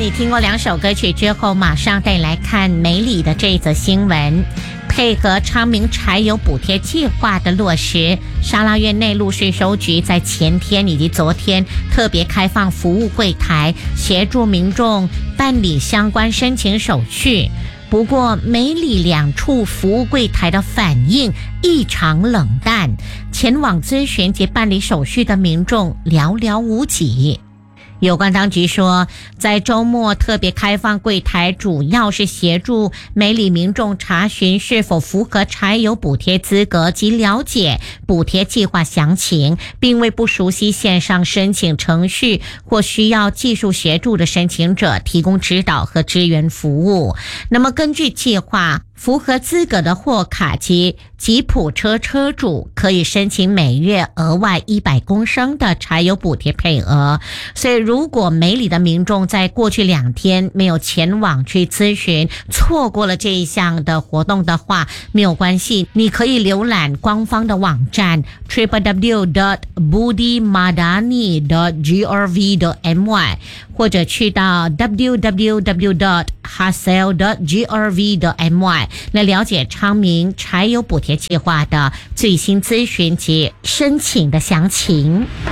你听过2首歌曲之后，马上带你来看梅里的这一则新闻。配合昌明柴油补贴计划的落实，沙拉越内陆税收局在前天以及昨天特别开放服务柜台，协助民众办理相关申请手续。不过梅里2处服务柜台的反应异常冷淡，前往咨询及办理手续的民众寥寥无几。有关当局说，在周末特别开放柜台，主要是协助梅里民众查询是否符合柴油补贴资格及了解补贴计划详情，并为不熟悉线上申请程序或需要技术协助的申请者提供指导和支援服务。那么根据计划，符合资格的货卡及吉普车车主可以申请每月额外100公升的柴油补贴配额。所以如果梅里的民众在过去2天没有前往去咨询，错过了这一项的活动的话，没有关系，你可以浏览官方的网站 www.budimadani.gov.my 或者去到 www.hasel.gov.my 来了解昌明柴油补贴计划的最新咨询及申请的详情。